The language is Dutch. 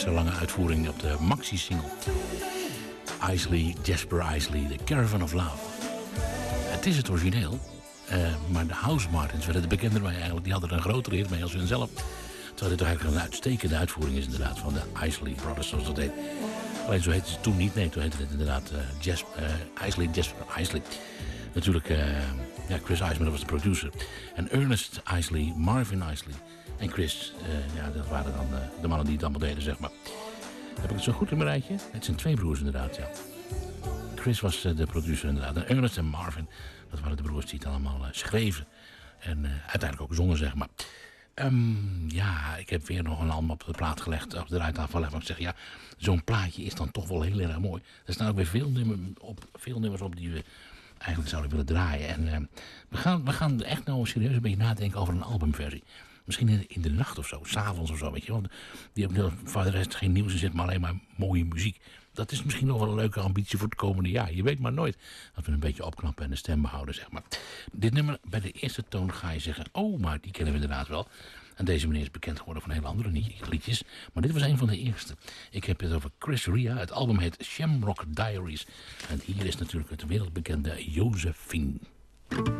extra lange uitvoering op de maxi-single. Isley, Jasper Isley, The Caravan of Love. Het is het origineel, maar de House Martins werden er bekender mee eigenlijk. Die hadden er een grotere hit mee als hun zelf. Terwijl dit toch eigenlijk een uitstekende uitvoering is inderdaad van de Isley Brothers, zoals dat heet. Alleen zo heette ze toen niet, nee, toen heette het inderdaad Isley, Jasper Isley. Natuurlijk, Chris Eisman was de producer. En Ernest Isley, Marvin Isley en Chris, dat waren dan de mannen die het allemaal deden, zeg maar. Heb ik het zo goed in mijn rijtje? Het zijn 2 broers inderdaad, ja. Chris was de producer inderdaad. En Ernest en Marvin, dat waren de broers die het allemaal schreven. En uiteindelijk ook zongen, zeg maar. Ik heb weer nog een album op de plaat gelegd, op de rijtafel gelegd. Maar ik zeg, ja, zo'n plaatje is dan toch wel heel erg mooi. Er staan ook weer veel nummers op die we eigenlijk zouden willen draaien. En we gaan echt nou serieus een beetje nadenken over een albumversie. Misschien in de nacht of zo, 's avonds of zo, weet je wel. Die hebben voor de rest geen nieuws in zit, maar alleen maar mooie muziek. Dat is misschien nog wel een leuke ambitie voor het komende jaar. Je weet maar nooit. Dat we een beetje opknappen en de stem behouden, zeg maar. Dit nummer, bij de eerste toon ga je zeggen, oh, maar die kennen we inderdaad wel. En deze meneer is bekend geworden van hele andere liedjes. Maar dit was een van de eerste. Ik heb het over Chris Rea. Het album heet Shamrock Diaries. En hier is natuurlijk het wereldbekende Josephine.